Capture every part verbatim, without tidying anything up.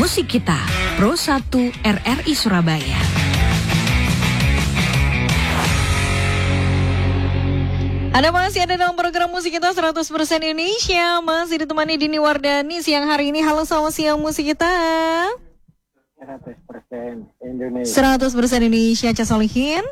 Musik Kita, Pro satu R R I Surabaya. Anda masih ada dalam program Musik Kita seratus persen Indonesia. Masih ditemani Dini Wardani siang hari ini. Halo, selamat siang Musik Kita. seratus persen Indonesia. seratus persen Indonesia, Ca Solihin.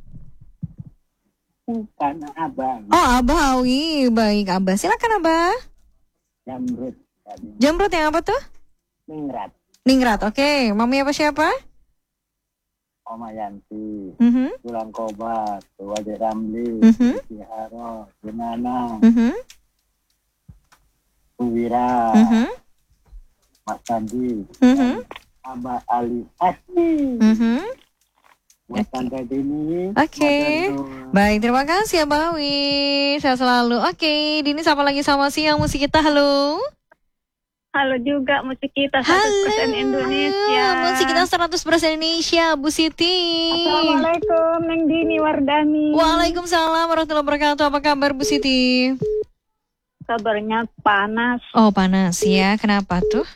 Bukan Abah. Oh, Abah, wih, baik Abah. Silakan Abah. Jamrut. Jamrut yang apa tuh? Ningrat. Ningrat, oke. Okay. Mami apa siapa? Oma Yanti. Mm-hmm. Tulang Kobat. Wajib Ramli. Mm-hmm. Siharo. Gimana? Mm-hmm. Uwira. Mm-hmm. Mas Sandi. Mm-hmm. Abah Ali Asmi. Mm-hmm. Buat Tante Dini. Oke. Okay. Baik, terima kasih Abah Wi. Saya selalu. Oke, okay. Dini sapa lagi sama siang Musik Kita. Halo. Halo juga Musik Kita seratus persen Indonesia. Musik Kita seratus persen Indonesia, Bu Siti. Assalamualaikum Neng Dini Wardani. Waalaikumsalam warahmatullahi wabarakatuh. Apa kabar Bu Siti? Kabarnya panas. Oh, panas ya. Kenapa tuh?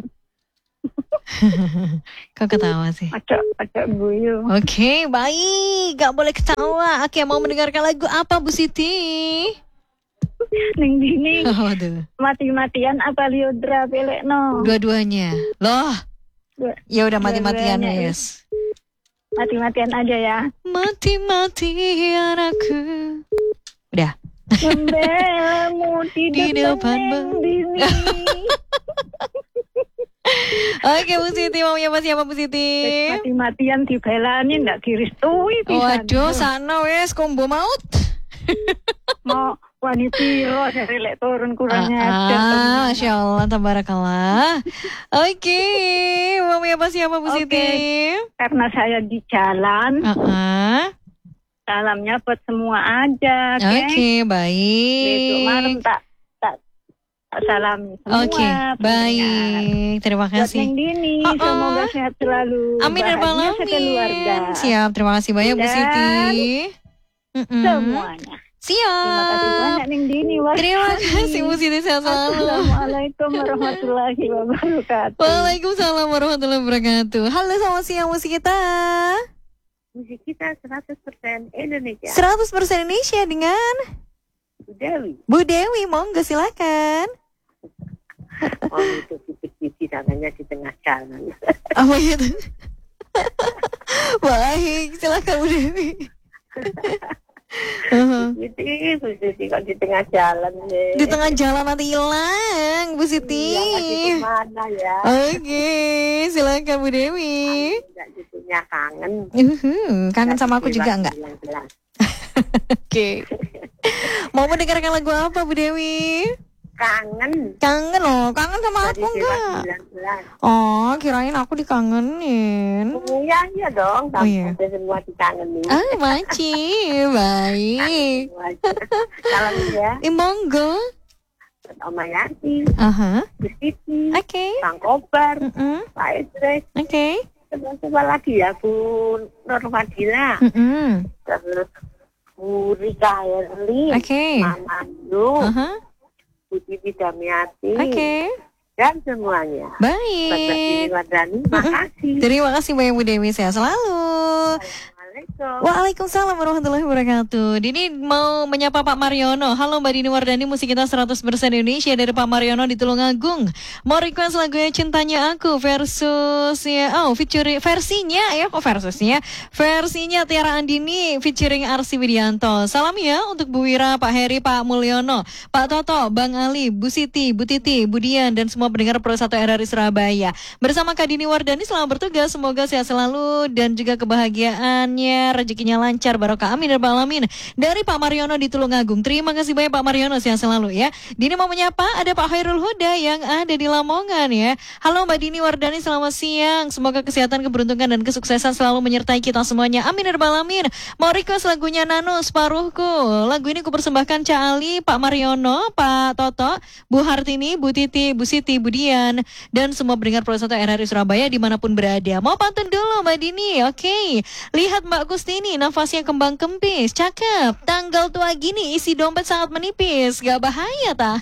Kok ketawa sih? Ada ada guyu. Oke, okay, baik. Gak boleh ketawa. Oke, okay, mau mendengarkan lagu apa Bu Siti? Neng Dini. Oh, aduh. Mati-matian apa liodra pelekno? Dua-duanya. Loh. Ya udah mati-matian ya, yes. Mati-matian aja ya. Mati-matian aku. Udah. Membelamu di, di depan Neng Dini. Oke Bu Siti, mau siapa siapa Bu Siti? Mati-matian dibelani ndak direstui Oh, pisan. aduh, sana wes kombo maut. Mau wanitiro dari lek turun kurangnya ah, aja. Ah, Masya Allah, tabarakallah. Oke, okay. Mau siapa siapa Bu Siti? Okay. Karena saya di jalan. Uh-uh. Salamnya buat semua aja. Oke, okay? okay, baik. Besok malam tak tak, tak salami semua. Oke, okay, baik. Terima kasih. Buat Neng Dini, uh-uh. semoga sehat selalu. Amin ya Rabbal Alamin. Siap, terima kasih banyak Bu Siti. Mm-mm. Semuanya. Siap. Terima kasih banyak Neng Dini. Terima kasih Bu Siti, sehat selalu. Assalamualaikum warahmatullahi wabarakatuh. Waalaikumsalam warahmatullahi wabarakatuh. Halo, selamat siang Musik Kita. Musik Kita seratus persen Indonesia. seratus persen Indonesia dengan Bu Dewi. Bu Dewi, monggo silakan. Oh, itu titik-titik tangannya di tengah jalan. Apa itu? Baik, silakan Bu Dewi. Uh-huh. Siti, Bu Siti kok di tengah jalan deh. Di tengah jalan nanti hilang, Bu Siti. Iya, kemana ya? Oke, silakan Bu Dewi. Enggak gitunya kangen. Uh-huh. Kangen sama aku juga enggak? Oke. Mau mendengarkan lagu apa Bu Dewi? Kangen. Kangen loh, kangen sama aku enggak? Oh, kirain aku dikangenin. Oh, iya, iya dong, oh, iya. Semua dikangenin. Ah, Maci, baik. Salam ya. Monggo. Oma Yanti. Aha. Bu Siti. Oke. Okay. Bang Kobar. Mm-mm. Pak Idris. Oke. Okay. Coba-coba lagi ya Bu Nurmadina. Mm-mm. Terus Bu Rika Herli. Oke. Okay. Mama Anu. Aha. Bu Titi Damiati. Oke. Okay. Dan semuanya. Baik. Bapak Dini Wardani, makasih. Terima kasih banyak Bu Dewi, sehat selalu. Waalaikumsalam warahmatullahi wabarakatuh. Dini mau menyapa Pak Mariono. Halo Mbak Dini Wardani, Musik Kita seratus persen Indonesia dari Pak Mariono di Tulungagung. Mau request lagunya Cintanya Aku versus ya, oh featuring versinya ya, kok versusnya? Versinya Tiara Andini featuring Arsi Widianto. Salam ya untuk Bu Wira, Pak Heri, Pak Mulyono, Pak Toto, Bang Ali, Bu Siti, Bu Titi, Bu Dian dan semua pendengar Pro satu R R I Surabaya. Bersama Kak Dini Wardani selamat bertugas, semoga sehat selalu dan juga kebahagiaannya, rezekinya lancar, barokah, amin ya rabbal alamin. Dari Pak Mariono di Tulungagung. Terima kasih banyak Pak Mariono, sehat selalu ya. Dini mau menyapa ada Pak Khairul Huda yang ada di Lamongan ya. Halo Mbak Dini Wardani, selamat siang. Semoga kesehatan, keberuntungan dan kesuksesan selalu menyertai kita semuanya, amin ya rabbal alamin. Mau request lagunya Nano Separuhku. Lagu ini ku persembahkan Ca Ali, Pak Mariono, Pak Toto, Bu Hartini, Bu Titi, Bu Siti, Bu Dian dan semua pendengar Pro satu R R I Surabaya dimanapun berada. Mau pantun dulu Mbak Dini, oke. Okay. Lihat Mbak Mbak Kustini, nafasnya kembang kempis. Cakep. Tanggal tua gini isi dompet sangat menipis. Gak bahaya ta?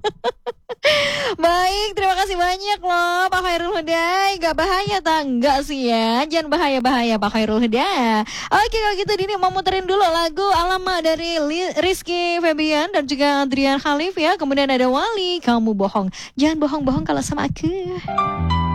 Baik, terima kasih banyak loh Pak Khairul Huda. Gak bahaya ta? Enggak sih ya. Jangan bahaya-bahaya Pak Khairul Huda. Oke, kalau gitu Dini mau muterin dulu lagu Alamak dari Li- Rizky Febian dan juga Adrian Khalif ya. Kemudian ada Wali, Kamu Bohong. Jangan bohong-bohong kalau sama aku.